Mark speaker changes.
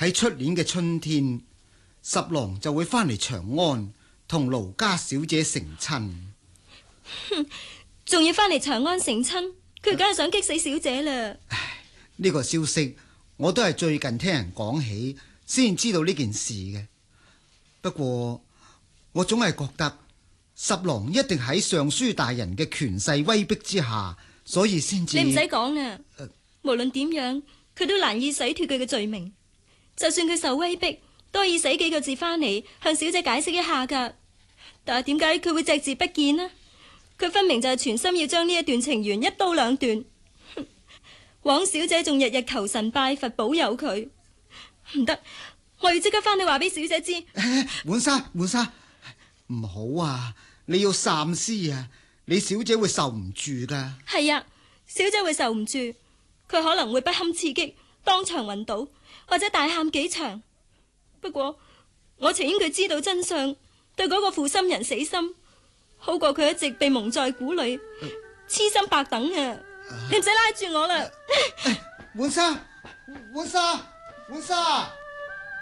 Speaker 1: 喺出年嘅春天，十郎就會翻嚟長安同盧家小姐成親。
Speaker 2: 仲要翻嚟長安成親，佢梗係想激死小姐啦。
Speaker 1: 唉，呢個消息我都係最近聽人講起先知道呢件事嘅。不過我總係覺得十郎一定喺尚書大人嘅權勢威逼之下，所以先至。
Speaker 2: 你唔使講啦，無論點樣，佢都難以洗脫佢嘅罪名。就算佢受威逼，都可以寫幾個字翻嚟向小姐解釋一下噶。但係點解佢會隻字不見呢？佢分明就係全心要將呢一段情緣一刀兩斷。枉小姐仲日日求神拜佛保佑佢。唔得，我要即刻翻去話俾小姐知。
Speaker 1: 浣紗，浣紗，唔好啊！你要三思啊！你小姐會受唔住噶。
Speaker 2: 係啊，小姐會受唔住，佢可能會不堪刺激，當場暈倒，或者大喊幾場。不過我情願佢知道真相，對嗰個負心人死心，好過佢一直被蒙在鼓裏，痴心白等啊！你唔使拉住我啦。
Speaker 1: 浣紗，浣紗，浣紗。